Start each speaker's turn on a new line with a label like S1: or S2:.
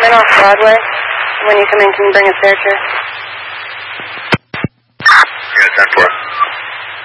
S1: come in off Broadway. When you come in, can you bring a spare chair?